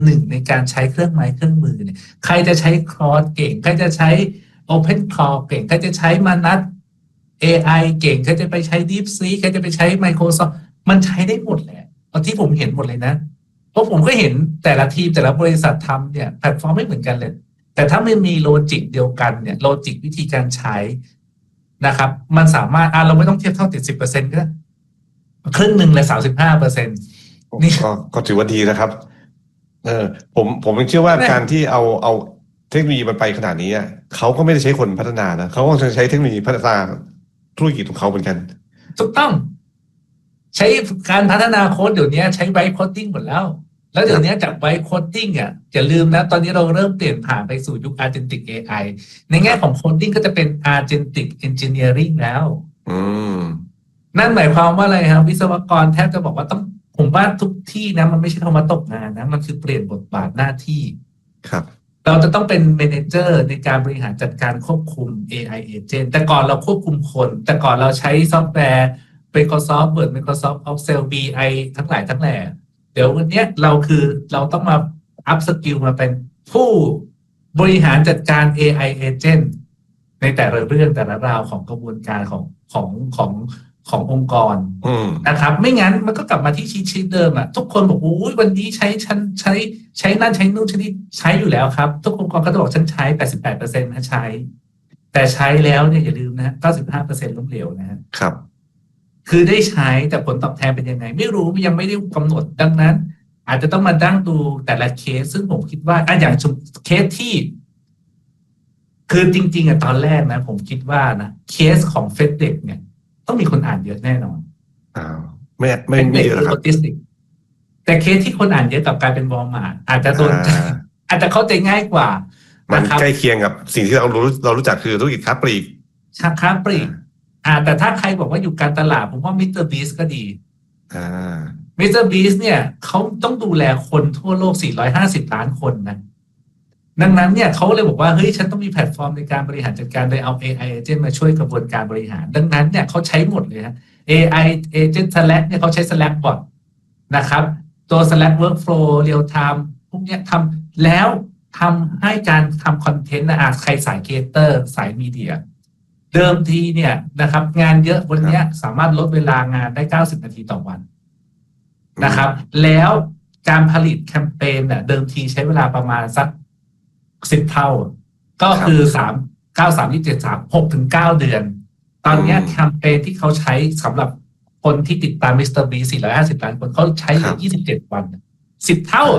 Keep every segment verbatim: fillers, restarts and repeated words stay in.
หนึ่งในการใช้เครื่องไม้เครื่องมือเนี่ยใครจะใช้ Claude เก่งใครจะใช้ Open Claude เก่งใครจะใช้มานัส เอ ไอ เก่งใครจะไปใช้ DeepSeek ใครจะไปใช้ Microsoft มันใช้ได้หมดแหละเอาที่ผมเห็นหมดเลยนะเพราะผมก็เห็นแต่ละทีมแต่ละบริษัททำเนี่ยแพลตฟอร์มไม่เหมือนกันเลยแต่ถ้าไม่มีโลจิกเดียวกันเนี่ยโลจิกวิธีการใช้นะครับมันสามารถอ่ะเราไม่ต้องเทียบเท่า เจ็ดสิบเปอร์เซ็นต์ ก็ครึ่งหนึ่งเลย สามสิบห้าเปอร์เซ็นต์ นี่ก็ก็ถือว่าดีนะครับเออผมผมเชื่อว่าการที่เอาเอาเทคโนโลยีมันไปขนาดนี้เขาก็ไม่ได้ใช้คนพัฒนานะเขาก็ใช้เทคโนโลยีพัฒนาธุรกิจของเขาเหมือนกันถูกต้องใช้การพัฒนาโค้ดเดี๋ยวนี้ใช้ไวท์โคดดิ้งหมดแล้วแล้วเดี๋ยวนี้จากไวท์โคดดิ้งอ่ะอย่าลืมนะตอนนี้เราเริ่มเปลี่ยนผ่านไปสู่ยุค Agentic เอ ไอ ในแง่ของโคดดิ้งก็จะเป็น Agentic Engineering แล้วอืมนั่นหมายความว่าอะไรครับวิศวกรแทบจะบอกว่าต้องผมว่าทุกที่นะมันไม่ใช่คำว่าตกงานนะมันคือเปลี่ยนบทบาทหน้าที่ครับเราจะต้องเป็นเมเนเจอร์ในการบริหารจัดการควบคุม เอ ไอ Agent แต่ก่อนเราควบคุมคนแต่ก่อนเราใช้ซอฟต์แวร์ Microsoft Word Microsoft Excel บี ไอ ทั้งหลายทั้งแหล่เดี๋ยววันนี้เราคือเราต้องมาอัพสกิลมาเป็นผู้บริหารจัดการ เอ ไอ Agent ในแต่ละเรื่องแต่ละราวของกระบวนการของของของขององค์กรนะครับไม่งั้นมันก็กลับมาที่ชีทเดิมอ่ะทุกคนบอกโอ้ยวันนี้ใช้ฉันใช้ใช้นั่นใช้นู่นใช้นี่ใช้อยู่แล้วครับทุกองค์กรก็จะบอกฉันใช้ แปดสิบแปดเปอร์เซ็นต์ นะใช้แต่ใช้แล้วเนี่ยอย่าลืมนะ เก้าสิบห้าเปอร์เซ็นต์ ล้มเหลวนะครับคือได้ใช้แต่ผลตอบแทนเป็นยังไงไม่รู้ยังไม่ได้กำหนดดังนั้นอาจจะต้องมาดั้งดูแต่ละเคสซึ่งผมคิดว่าอ่ะอย่างเคสที่คือจริงๆอ่ะตอนแรกนะผมคิดว่านะเคสของ FedEx เนี่ยต้องมีคนอ่านเยอะแน่นอนอ้าวไม่ไม่ไม่เยอะครับแต่เคสที่คนอ่านเยอะกับกลายเป็นวอลมาร์ทอาจจะโดนอาจจะเข้าใจง่ายกว่ามันใกล้เคียงกับสิ่งที่เรารู้เรารู้จักคือธุรกิจค้าปลีกค้าปลีกอ่าแต่ถ้าใครบอกว่าอยู่การตลาดผมว่ามิสเตอร์บีสก็ดีอ่ามิสเตอร์บีสเนี่ยเขาต้องดูแลคนทั่วโลกสี่ร้อยห้าสิบล้านคนนะดังนั้นเนี่ยเขาเลยบอกว่าเฮ้ยฉันต้องมีแพลตฟอร์มในการบริหารจัดการโดยเอา เอ ไอ Agent มาช่วยกระบวนการบริหารดังนั้นเนี่ยเขาใช้หมดเลยฮะ เอ ไอ Agent Slack เนี่ยเขาใช้ Slack Bot นะครับตัว Slack Workflow Real Time พวกเนี้ยทำแล้วทำให้การทำคอนเทนต์นะใครสายครีเอเตอร์สายมีเดียเดิมทีเนี่ยนะครับงานเยอะวันนี้สามารถลดเวลางานได้เก้าสิบนาทีต่อวันนะครับแล้วการผลิตแคมเปญน่ะเดิมทีใช้เวลาประมาณสักสิบเท่าก็คือสาม เก้า สาม ยี่สิบเจ็ด สาม หกถึงเก้าเดือนตอนนี้แคมเปญที่เขาใช้สำหรับคนที่ติดตามมิสเตอร์บีสี่ร้อยห้าสิบล้านคนเขาใช้อยู่ยี่สิบเจ็ดวันสิบเท่า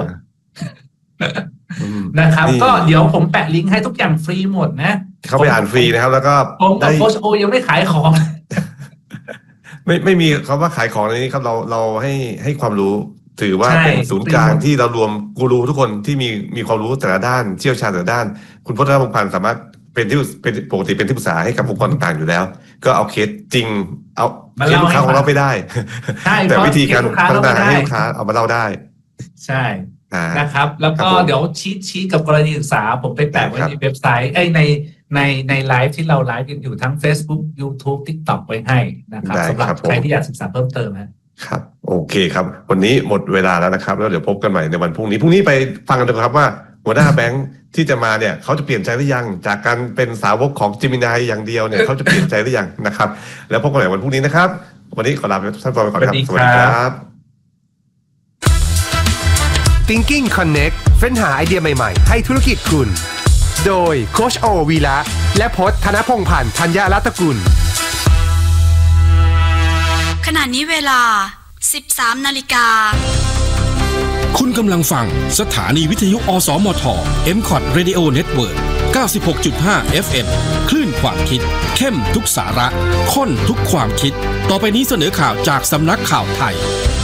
นะครับก็เดี๋ยวผมแปะลิงก์ให้ทุกอย่างฟรีหมดนะเข้าไปอ่านฟรีนะครับแล้วก็ผมกับโค้ชโอยังไม่ขายของไม่ไม่มีคำว่าขายของในนี้ครับเราเราให้ให้ความรู้ถือว่าเป็นศูนย์กลางที่เรารวมกูรูทุกคนที่มีมีความรู้แต่ละด้านเชี่ยวชาญแต่ละด้านคุณพจน์ พงษ์พันธ์สามารถเป็นที่เป็นปกติเป็นที่ปรึกษาให้กับองค์กรต่างๆอยู่แล้วก็เอาเคสจริงเอาเคสลูกค้าของเราไปได้แต่วิธีการพัฒนาให้ลูกค้าเอามาเล่าได้ใช่นะครับแล้วก็เดี๋ยวชี้ชี้กับกรณีศึกษาผมไปแปะไว้ในเว็บไซต์ไอ้ในในในไลฟ์ที่เราไลฟ์กันอยู่ทั้ง Facebook YouTube TikTok ไว้ให้นะครับสำหรับใครที่อยากศึกษาเพิ่มเติมนะครับโอเคครับวันนี้หมดเวลาแล้วนะครับแล้วเดี๋ยวพบกันใหม่ในวันพรุ่งนี้พรุ่งนี้ไปฟังกันดูครับว่าหัวหน้าแบงค์ที่จะมาเนี่ยเขาจะเปลี่ยนใจหรือยังจากการเป็นสาวกของ Gemini อย่างเดียวเนี่ยเขาจะเปลี่ยนใจหรือยังนะครับแล้วพบกันใหม่วันพรุ่งนี้นะครับวันนี้ขอลาท่านผู้ชมไปก่อนครับสวัสดีครับ Thinking Connect เฟ้นหาไอเดียใหม่ๆให้ธุรกิจคุณโดยโค้ชโอวีระและพจน์ ธนพงษ์พันธ์ธัญญรัตน์กุลขณะนี้เวลา สิบสามนาฬิกาคุณกำลังฟังสถานีวิทยุอสมท เอ็ม คอท Radio Network เก้าสิบหกจุดห้า เอฟ เอ็ม คลื่นความคิดเข้มทุกสาระข้นทุกความคิดต่อไปนี้เสนอข่าวจากสำนักข่าวไทย